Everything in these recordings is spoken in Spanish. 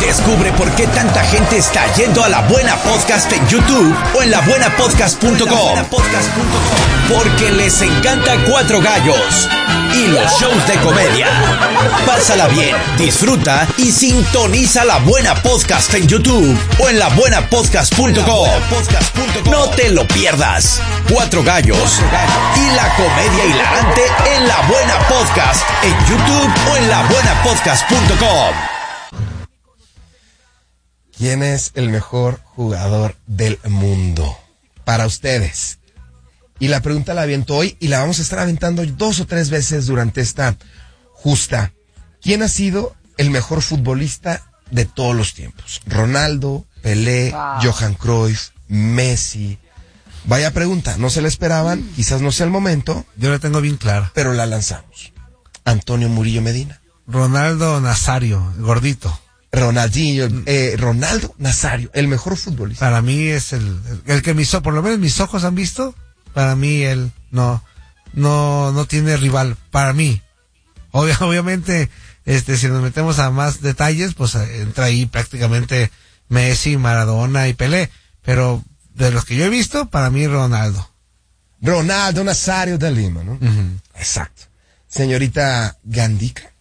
Descubre por qué tanta gente está yendo a La Buena Podcast en YouTube o en labuenapodcast.com. Porque les encanta Cuatro Gallos y los shows de comedia. Pásala bien, disfruta y sintoniza La Buena Podcast en YouTube o en labuenapodcast.com. No te lo pierdas. Cuatro Gallos y la comedia hilarante en La Buena Podcast en YouTube o en labuenapodcast.com. ¿Quién es el mejor jugador del mundo? Para ustedes. Y la pregunta la aviento hoy y la vamos a estar aventando 2 o 3 veces durante esta justa. ¿Quién ha sido el mejor futbolista de todos los tiempos? Ronaldo, Pelé, Johan Cruyff, Messi. Vaya pregunta, no se la esperaban, quizás no sea el momento. Yo la tengo bien clara. Pero la lanzamos. Antonio Murillo Medina. Ronaldo Nazario, gordito. Ronaldinho, Ronaldo Nazario, el mejor futbolista. Para mí es el que por lo menos mis ojos han visto. Para mí él no tiene rival. Para mí. Obviamente, si nos metemos a más detalles, pues entra ahí prácticamente Messi, Maradona y Pelé. Pero de los que yo he visto, para mí Ronaldo. Ronaldo Nazario de Lima, ¿no? Uh-huh. Exacto. Señorita Gandica.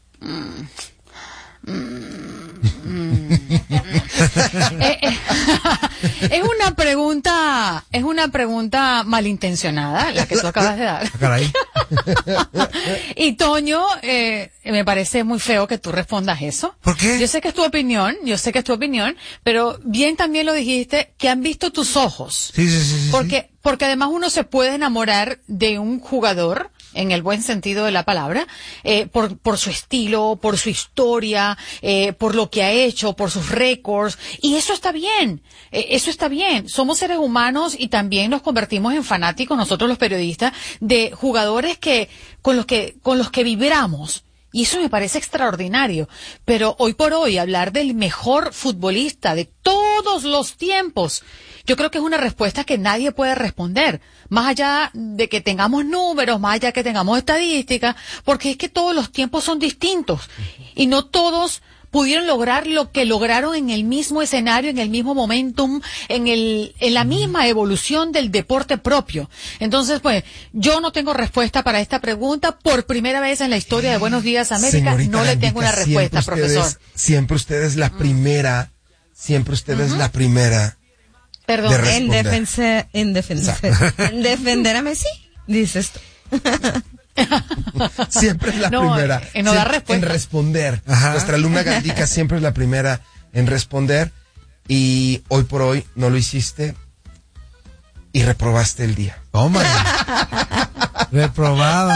Es una pregunta malintencionada la que tú acabas de dar. Caray. Y Toño, me parece muy feo que tú respondas eso. ¿Por qué? Yo sé que es tu opinión, pero bien también lo dijiste, que han visto tus ojos. Sí. Porque además uno se puede enamorar de un jugador, en el buen sentido de la palabra, por su estilo, por su historia, por lo que ha hecho, por sus récords, y eso está bien, somos seres humanos y también nos convertimos en fanáticos, nosotros los periodistas, de jugadores con los que vibramos. Y eso me parece extraordinario. Pero hoy por hoy, hablar del mejor futbolista de todos los tiempos, yo creo que es una respuesta que nadie puede responder. Más allá de que tengamos números, más allá de que tengamos estadísticas, porque es que todos los tiempos son distintos. Y no todos pudieron lograr lo que lograron en el mismo escenario, en el mismo momentum, en la misma evolución del deporte propio. Entonces, pues, yo no tengo respuesta para esta pregunta. Por primera vez en la historia de Buenos Días América, Señorita no le tengo una respuesta, profesor. Siempre usted es la primera, la primera. Perdón. En defender a Messi, dices tú. Siempre es la primera no dar respuesta. en responder. Ajá. Nuestra alumna Gandica siempre es la primera en responder y hoy por hoy no lo hiciste y reprobaste el día. Toma. Reprobado.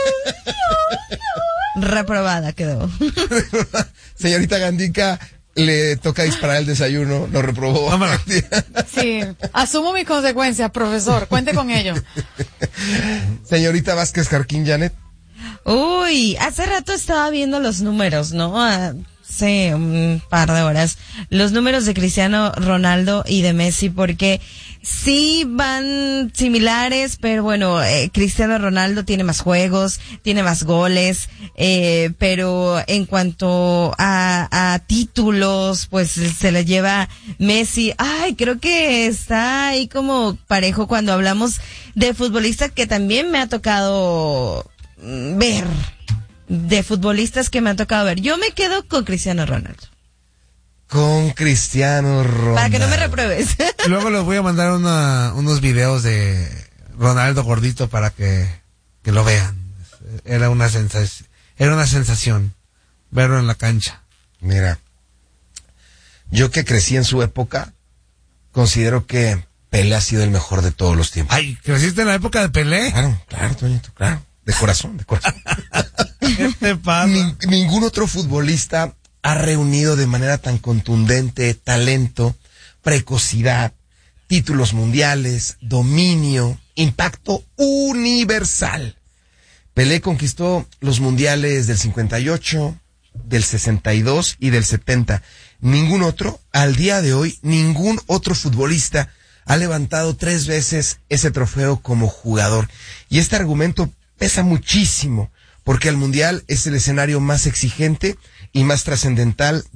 Reprobada quedó. Señorita Gandica, le toca disparar el desayuno, lo reprobó. Sí, asumo mis consecuencias, profesor, cuente con ello. Señorita Vázquez Jarquín Janet. Uy, hace rato estaba viendo los números, ¿no? Hace un par de horas. Los números de Cristiano Ronaldo y de Messi, porque sí van similares, pero bueno, Cristiano Ronaldo tiene más juegos, tiene más goles, pero en cuanto a títulos, pues se le lleva Messi. Ay, creo que está ahí como parejo cuando hablamos de futbolistas que también me ha tocado ver, de futbolistas que me han tocado ver. Yo me quedo con Cristiano Ronaldo. Con Cristiano Ronaldo. Para que no me repruebes. Luego les voy a mandar unos videos de Ronaldo gordito para que lo vean. Era una sensación verlo en la cancha. Mira, yo que crecí en su época, considero que Pelé ha sido el mejor de todos los tiempos. Ay, ¿creciste en la época de Pelé? Claro, Toñito, claro. De corazón. ¿Qué te pasa? Ningún otro futbolista ha reunido de manera tan contundente talento, precocidad, títulos mundiales, dominio, impacto universal. Pelé conquistó los mundiales del 58, del 62 y del 70. Ningún otro, al día de hoy, ningún otro futbolista ha levantado 3 veces ese trofeo como jugador. Y este argumento pesa muchísimo, porque el mundial es el escenario más exigente y más trascendental